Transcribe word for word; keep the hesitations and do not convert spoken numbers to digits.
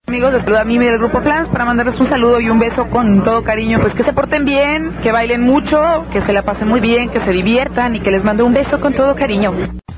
Amigos, les saluda a Mimi del Grupo Flans para mandarles un saludo y un beso con todo cariño, pues que se porten bien, que bailen mucho, que se la pasen muy bien, que se diviertan y que les mando un beso con todo cariño.